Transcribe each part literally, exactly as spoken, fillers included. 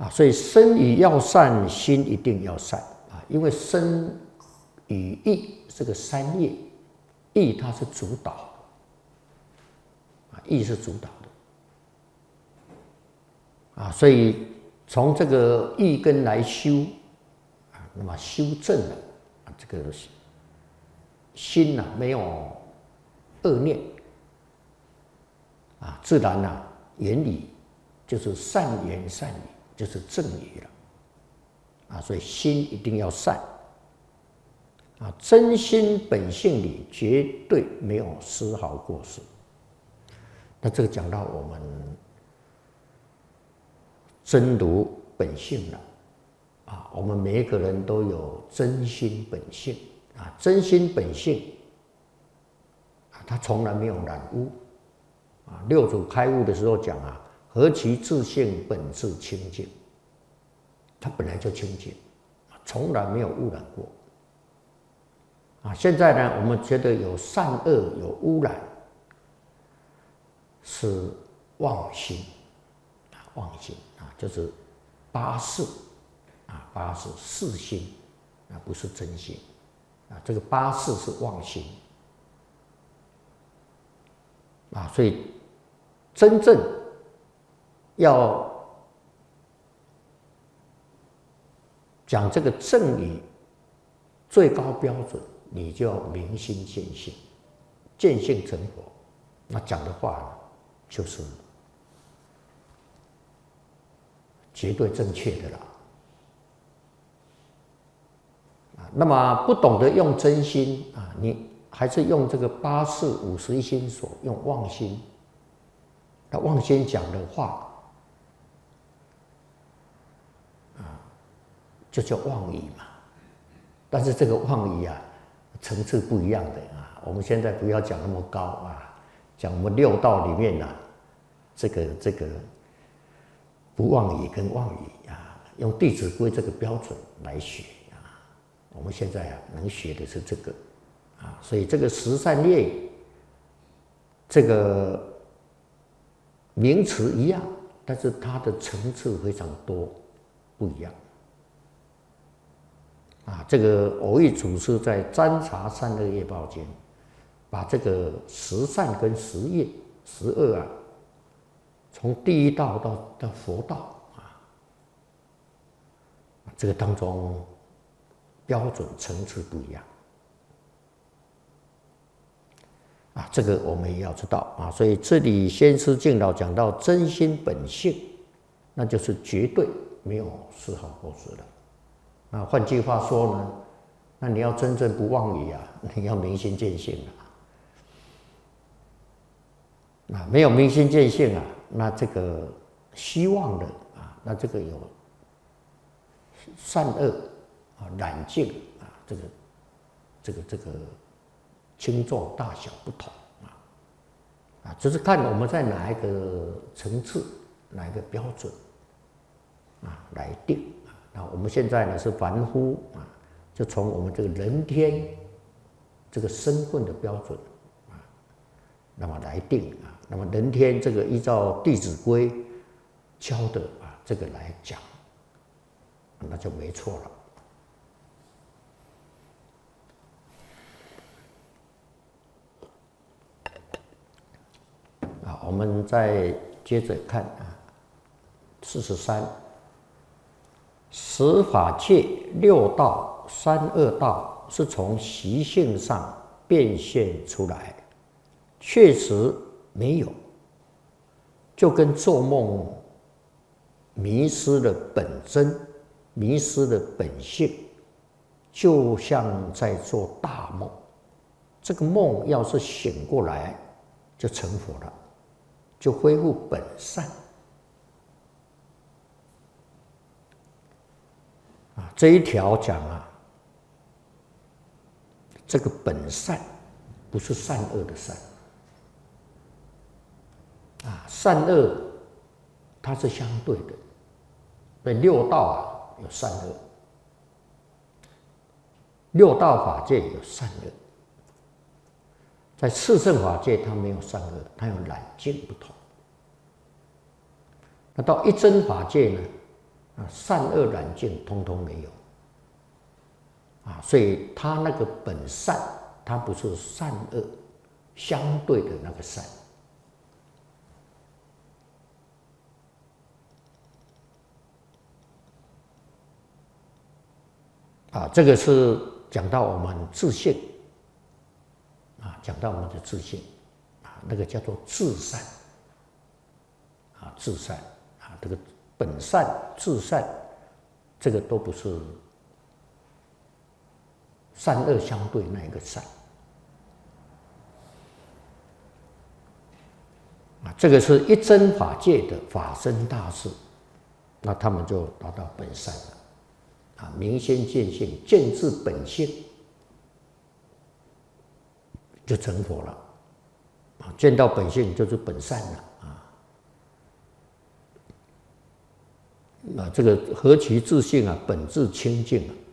啊，所以身语要善，心一定要善啊，因为身语意这个三业，意它是主导啊，意是主导的啊，所以从这个意根来修啊，那么修正了啊，这个心呐、啊、没有恶念啊，自然呐、啊、言语就是善言善语，就是正语了啊，所以心一定要善啊，真心本性里绝对没有丝毫过失。那这个讲到我们真如本性了啊，我们每一个人都有真心本性啊，真心本性啊，它从来没有染污啊。六祖开悟的时候讲啊，何其自性本自清净，它本来就清净，从来没有污染过啊。现在呢，我们觉得有善恶有污染，是妄心啊，妄心啊，就是八识啊，八识四心啊，不是真心啊。这个八识是妄心啊，所以真正要讲这个正语最高标准，你就要明心见性，见性成佛。那讲的话呢，就是绝对正确的啦。啊，那么不懂得用真心啊，你还是用这个八识五十一心所，用妄心。那妄心讲的话啊，就叫妄语嘛。但是这个妄语啊，层次不一样的啊。我们现在不要讲那么高啊，讲我们六道里面啊，这个这个不妄语跟妄语啊，用《弟子规》这个标准来学啊。我们现在啊，能学的是这个啊，所以这个十善业这个名词一样，但是它的层次非常多，不一样。啊，这个蕅益祖师在《占察善恶业报》间，把这个十善跟十业、十恶啊，从第一道到到佛道啊，这个当中标准层次不一样啊，这个我们也要知道啊。所以这里先师敬老讲到真心本性，那就是绝对没有丝毫过失的。那换句话说呢，那你要真正不妄语啊，你要明心见性啊。啊，没有明心见性啊，那这个希望的啊，那这个有善恶啊、染净啊，这个这个这个轻重大小不同啊，啊，就是看我们在哪一个层次、哪一个标准啊来定。那我们现在呢是凡夫啊，就从我们这个人天这个身份的标准啊，那么来定啊。那么人天这个依照《弟子规》教的啊，这个来讲，那就没错了。啊，我们再接着看啊，四十三。十法界六道三恶道是从习性上变现出来，确实没有，就跟做梦迷失了本真，迷失了本性，就像在做大梦。这个梦要是醒过来，就成佛了，就恢复本善。啊，这一条讲啊，这个本善不是善恶的善啊，善恶它是相对的。所以六道啊有善恶，六道法界有善恶，在四圣法界它没有善恶，它有染净不同。那到一真法界呢， 啊，善恶染净通通没有啊，所以他那个本善，它不是善恶相对的那个善啊，这个是讲到我们自性啊，讲到我们的自性啊，那个叫做至善啊，至善啊，这个本善、至善，这个都不是善恶相对那一个善啊，这个是一真法界的法身大士，那他们就达到本善了啊，明心见性，见至本性，就成佛了啊，见到本性就是本善了啊。啊，这个何其自性啊，本质清净啊，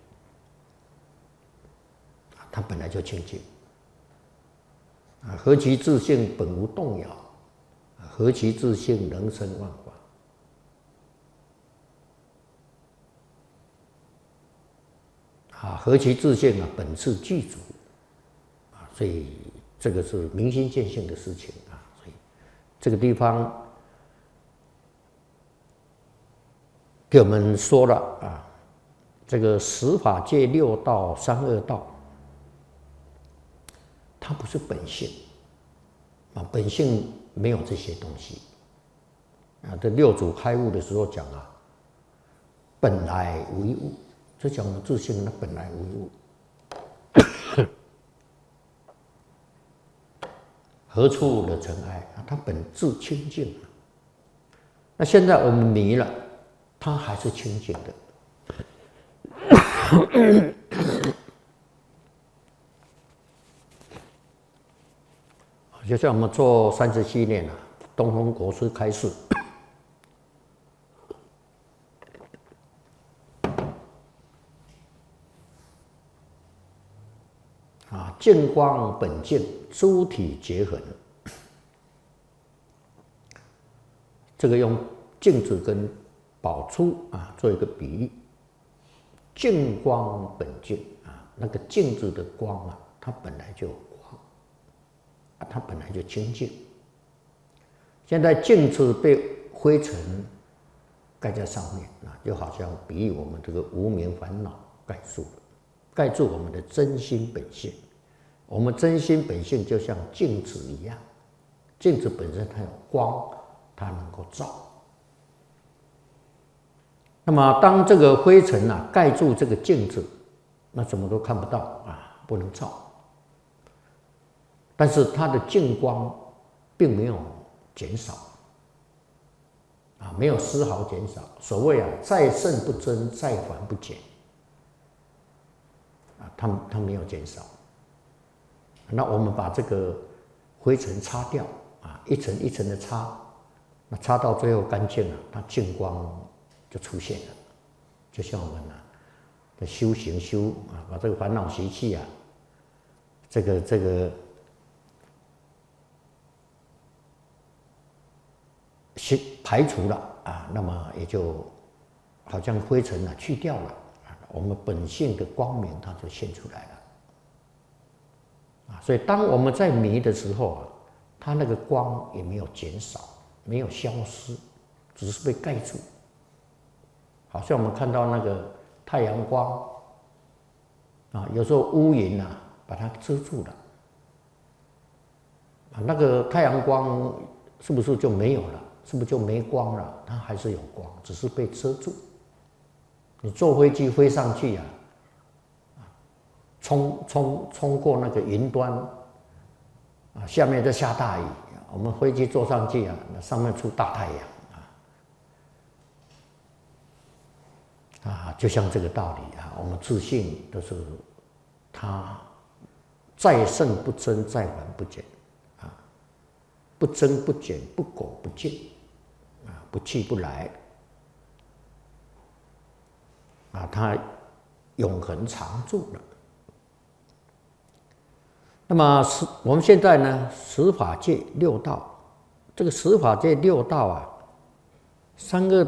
它本来就清净啊。何其自性本无动摇，何其自性能生万法啊。何其自性啊，本自具足啊。所以这个是明心见性的事情啊。所以这个地方给我们说了啊，这个十法界六道、三恶道，它不是本性啊，本性没有这些东西啊。这六祖开悟的时候讲啊，本来无一物，这讲我们自性那本来无一物，何处惹尘埃啊？它本质清净。那现在我们迷了。它还是清净的，就像我们做三十七年了，东风国师开示，啊，净光本净，诸体结合，这个用镜子跟宝珠啊，做一个比喻，净光本净啊，那个镜子的光啊，它本来就有光啊，它本来就清净。现在镜子被灰尘盖在上面啊，就好像比喻我们这个无明烦恼盖住了，盖住我们的真心本性。我们真心本性就像镜子一样，镜子本身它有光，它能够照。那么，当这个灰尘啊盖住这个镜子，那什么都看不到啊，不能照。但是它的净光并没有减少啊，没有丝毫减少。所谓啊，再胜不增，再还不减啊，它它没有减少。那我们把这个灰尘擦掉啊，一层一层的擦，那擦到最后干净了，它净光就出现了，就像我们啊的修行修啊，把这个烦恼习气啊，这个这个排除了啊，那么也就好像灰尘啊去掉了，我们本性的光明它就现出来了啊。所以当我们在迷的时候啊，它那个光也没有减少，没有消失，只是被盖住。好像我们看到那个太阳光啊，有时候乌云啊把它遮住了啊，那个太阳光是不是就没有了？是不是就没光了？它还是有光，只是被遮住。你坐飞机飞上去啊，冲冲冲过那个云端啊，下面在下大雨，我们飞机坐上去啊，那上面出大太阳。啊，就像这个道理啊，我们自信都是它再胜不增，再还不减啊，不增不减，不垢不净啊，不去不来啊，它永恒常住了。那么十我们现在呢，十法界六道，这个十法界六道啊，三恶